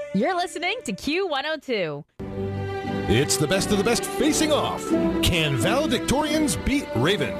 You're listening to Q102. It's the best of the best facing off. Can valedictorians beat Raven?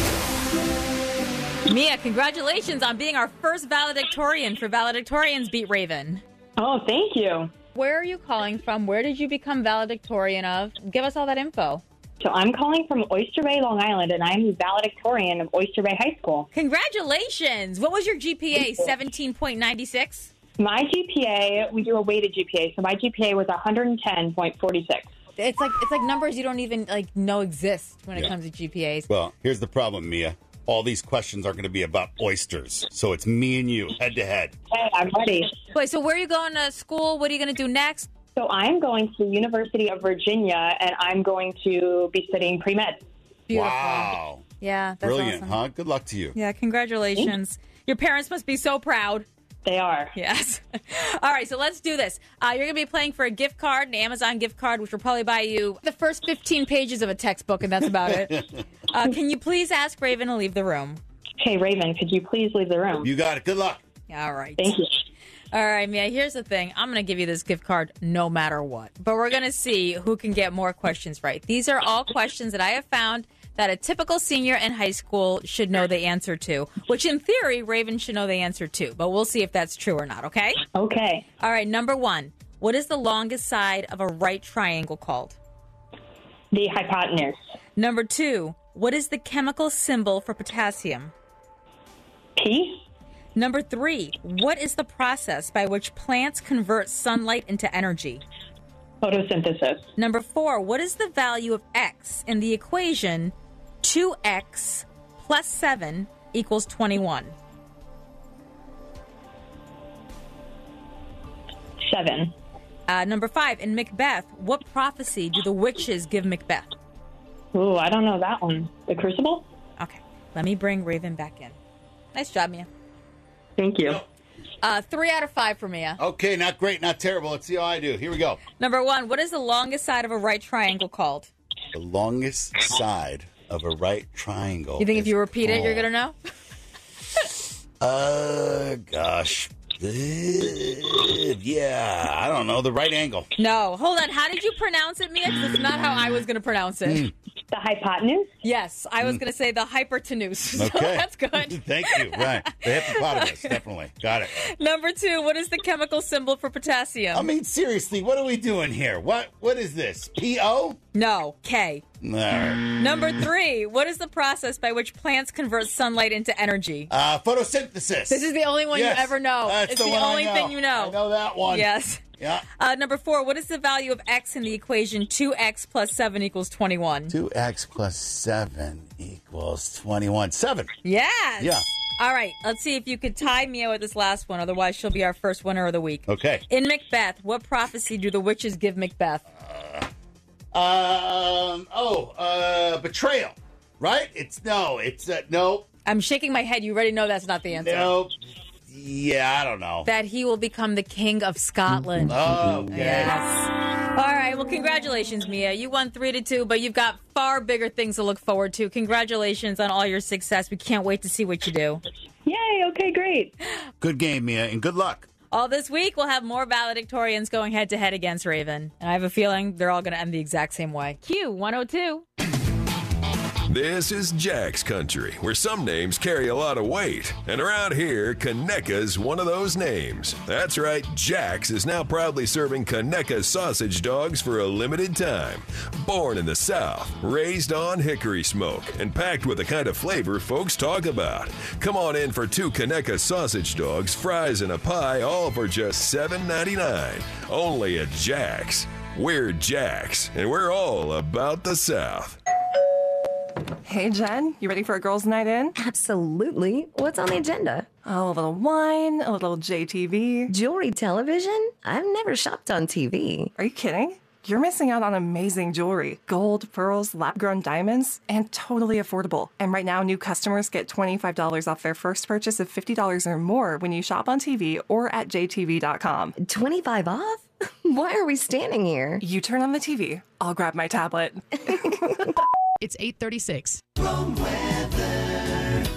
Mia, congratulations on being our first valedictorian for Valedictorians Beat Raven. Oh, thank you. Where are you calling from? Where did you become valedictorian of? Give us all that info. So I'm calling from Oyster Bay, Long Island, and I'm the valedictorian of Oyster Bay High School. Congratulations. What was your GPA? 17.96? My GPA, we do a weighted GPA, so my GPA was 110.46. It's like numbers you don't even know exist when it comes to GPAs. Well, here's the problem, Mia. All these questions are going to be about oysters. So it's me and you, head to head. Hey, I'm ready. Wait, so where are you going to school? What are you going to do next? So I'm going to the University of Virginia, and I'm going to be studying pre-med. Beautiful. Wow. Yeah, that's Brilliant, awesome. huh? Good luck to you. Yeah, congratulations. Your parents must be so proud. They are. Yes. All right, so let's do this. You're going to be playing for a gift card, an Amazon gift card, which will probably buy you the first 15 pages of a textbook, and that's about it. Can you please ask Raven to leave the room? Hey, Raven, could you please leave the room? You got it. Good luck. All right. Thank you. All right, Mia, here's the thing. I'm going to give you this gift card no matter what. But we're going to see who can get more questions right. These are all questions that I have found that a typical senior in high school should know the answer to, which in theory, Raven should know the answer to. But we'll see if that's true or not, okay? Okay. All right, number one. What is the longest side of a right triangle called? The hypotenuse. Number two. What is the chemical symbol for potassium? P. Number three. What is the process by which plants convert sunlight into energy? Photosynthesis. Number four. What is the value of x in the equation 2x plus 7 equals 21? 7. Number five. In Macbeth, what prophecy do the witches give Macbeth? Ooh, I don't know that one. The Crucible? Okay. Let me bring Raven back in. Nice job, Mia. Thank you. 3 out of 5 for Mia. Okay, not great, not terrible. Let's see how I do. Here we go. Number one. What is the longest side of a right triangle called? The longest side of a right triangle. You think if you repeat it, you're going to know? Gosh. Yeah, I don't know. The right angle. No. Hold on. How did you pronounce it, Mia? Because it's not how I was going to pronounce it. The hypotenuse? Yes. I was going to say the hypertenuse. So Okay. that's good. Thank you. Right. The hippopotamus. Definitely. Got it. Number two. What is the chemical symbol for potassium? I mean, seriously, what are we doing here? What is this? P-O? No. K. All right. Number three. What is the process by which plants convert sunlight into energy? Photosynthesis. This is the only one Yes, you ever know. That's It's the the one I only know. thing you know. I know that one. Yes. Yeah. Number four. What is the value of x in the equation 2x plus 7 equals 21? 2x plus 7 equals 21. 7. Yes. Yeah. All right. Let's see if you could tie Mia with this last one. Otherwise, she'll be our first winner of the week. Okay. In Macbeth, what prophecy do the witches give Macbeth? Betrayal. Right? No. I'm shaking my head. You already know that's not the answer. No. Yeah, I don't know. That he will become the king of Scotland. Oh, okay. Yes. All right. Well, congratulations, Mia. You won 3-2, but you've got far bigger things to look forward to. Congratulations on all your success. We can't wait to see what you do. Yay, okay, great. Good game, Mia, and good luck. All this week, we'll have more valedictorians going head-to-head against Raven. And I have a feeling they're all going to end the exact same way. Q102. This is Jack's Country, where some names carry a lot of weight. And around here, Conecuh's one of those names. That's right, Jack's is now proudly serving Conecuh sausage dogs for a limited time. Born in the South, raised on hickory smoke, and packed with the kind of flavor folks talk about. Come on in for 2 Conecuh sausage dogs, fries, and a pie, all for just $7.99. Only at Jack's. We're Jack's, and we're all about the South. Hey, Jen, you ready for a girls' night in? Absolutely. What's on the agenda? Oh, a little wine, a little JTV. Jewelry television? I've never shopped on TV. Are you kidding? You're missing out on amazing jewelry. Gold, pearls, lab-grown diamonds, and totally affordable. And right now, new customers get $25 off their first purchase of $50 or more when you shop on TV or at jtv.com. 25 off? Why are we standing here? You turn on the TV. I'll grab my tablet. It's 8:36.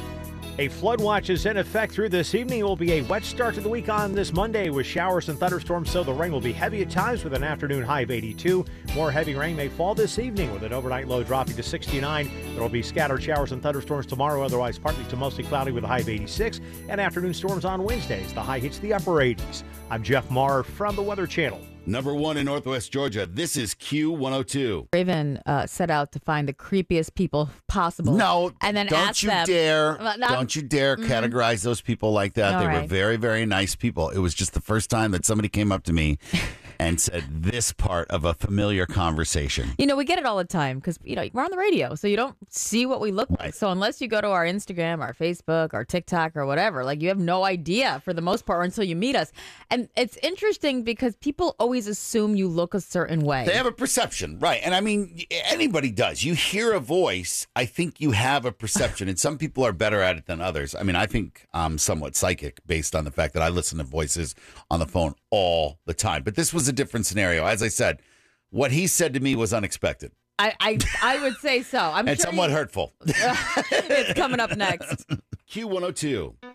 A flood watch is in effect through this evening. It will be a wet start to the week on this Monday with showers and thunderstorms, so the rain will be heavy at times with an afternoon high of 82. More heavy rain may fall this evening with an overnight low dropping to 69. There will be scattered showers and thunderstorms tomorrow, otherwise partly to mostly cloudy with a high of 86. And afternoon storms on Wednesdays. The high hits the upper 80s. I'm Jeff Maher from the Weather Channel. Number 1 in Northwest Georgia. This is Q102. Raven set out to find the creepiest people possible. No, and then don't you dare categorize those people like that. They were very, very nice people. It was just the first time that somebody came up to me and said this part of a familiar conversation. You know, we get it all the time because, you know, we're on the radio, so you don't see what we look like. So unless you go to our Instagram, our Facebook, our TikTok or whatever, like you have no idea for the most part until you meet us. And it's interesting because people always assume you look a certain way. They have a perception, right? And I mean, anybody does. You hear a voice, I think you have a perception, and some people are better at it than others. I mean, I think I'm somewhat psychic based on the fact that I listen to voices on the phone all the time. But this was a different scenario. As I said, what he said to me was unexpected. I would say so. And somewhat hurtful. It's coming up next. Q102.